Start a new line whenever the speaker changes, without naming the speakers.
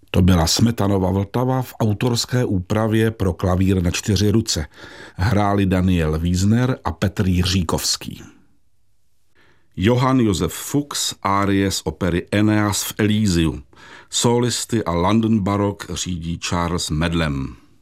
To byla Smetanova Vltava v autorské úpravě pro klavír na 4 ruce. Hráli Daniel Wiesner a Petr Jiříkovský. Johann Josef Fuchs, árie z opery Eneas v Elysiu. Solisty a London Baroque řídí Charles Medlem.